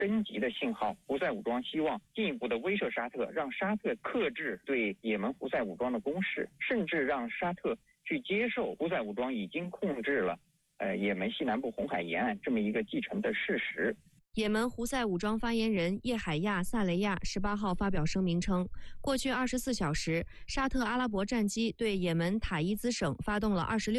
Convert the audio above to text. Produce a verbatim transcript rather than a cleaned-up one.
升级的信号。胡塞武装希望进一步的威慑沙特，让沙特克制对也门胡塞武装的攻势，甚至让沙特去接受胡塞武装已经控制了呃也门西南部红海沿岸这么一个既成的事实。 也门胡塞武装发言人叶海亚·萨雷亚十八号发表声明称，过去二十四小时，沙特阿拉伯战机对也门塔伊兹省发动了二十六